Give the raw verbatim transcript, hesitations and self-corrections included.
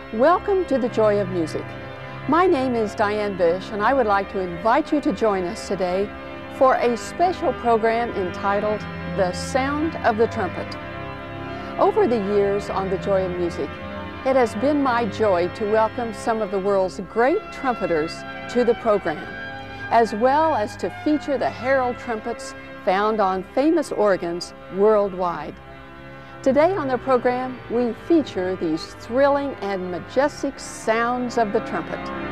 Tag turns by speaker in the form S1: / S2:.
S1: Welcome to the Joy of Music. My name is Diane Bish, and I would like to invite you to join us today for a special program entitled The Sound of the Trumpet. Over the years on the Joy of Music, it has been my joy to welcome some of the world's great trumpeters to the program, as well as to feature the herald trumpets found on famous organs worldwide. Today on the program, we feature these thrilling and majestic sounds of the trumpet.